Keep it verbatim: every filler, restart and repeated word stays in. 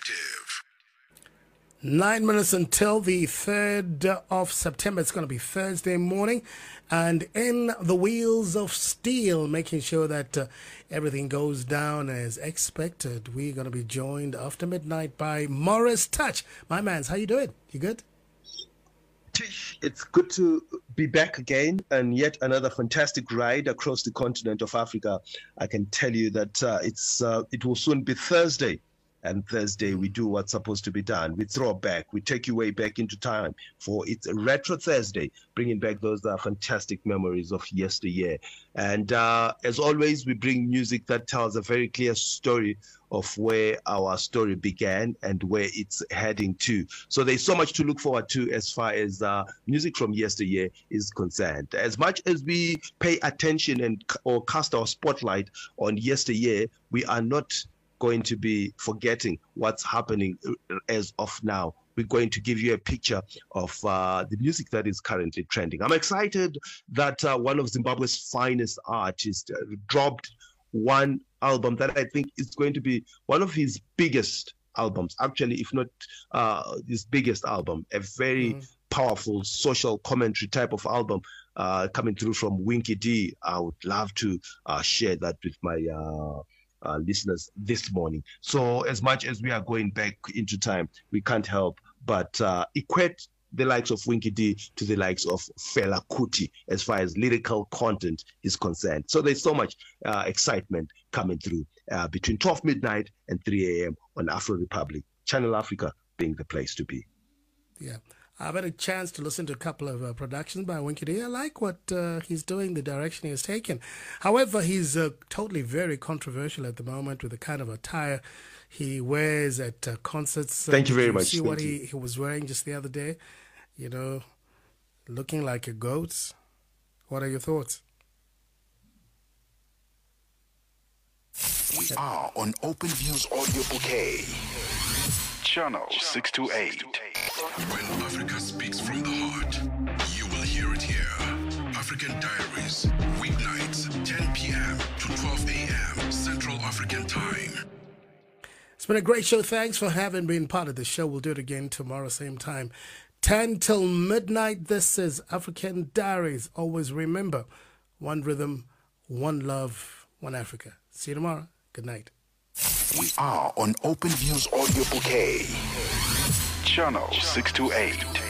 Perspective. Nine minutes until the third of September. It's going to be Thursday morning. And in the wheels of steel, making sure that uh, everything goes down as expected, we're going to be joined after midnight by Morris Touch. My mans, how you doing? You good? It's good to be back again and yet another fantastic ride across the continent of Africa. I can tell you that uh, it's uh, it will soon be Thursday. And Thursday, we do what's supposed to be done. We throw back. We take you way back into time for it's a Retro Thursday, bringing back those uh, fantastic memories of yesteryear. And uh, as always, we bring music that tells a very clear story of where our story began and where it's heading to. So there's so much to look forward to as far as uh, music from yesteryear is concerned. As much as we pay attention and or cast our spotlight on yesteryear, we are not going to be forgetting what's happening as of now. We're going to give you a picture of uh, the music that is currently trending. I'm excited that uh, one of Zimbabwe's finest artists uh, dropped one album that I think is going to be one of his biggest albums, actually, if not uh, his biggest album, a very mm-hmm. powerful social commentary type of album uh, coming through from Winky D. I would love to uh, share that with my uh, Uh, listeners this morning. So as much as we are going back into time, we can't help but uh, equate the likes of Winky D to the likes of Fela Kuti as far as lyrical content is concerned. So there's so much uh, excitement coming through uh, between twelve midnight and three a.m. on Afro Republic, Channel Africa being the place to be. Yeah. I've had a chance to listen to a couple of uh, productions by Winky D. I like what uh, he's doing, the direction he has taken. However, he's uh, totally very controversial at the moment with the kind of attire he wears at uh, concerts. Thank you very you much. See Thank what you. he, he was wearing just the other day, you know, looking like a goat. What are your thoughts? We are on Open Views Audio Bouquet. Channel six two eight. When Africa speaks from the heart, you will hear it here. African Diaries, weeknights, ten p.m. to twelve a.m. Central African Time. It's been a great show. Thanks for having been part of the show. We'll do it again tomorrow, same time. ten till midnight. This is African Diaries. Always remember, one rhythm, one love, one Africa. See you tomorrow. Good night. We are on Open Views Audio Bouquet. Channel six two eight.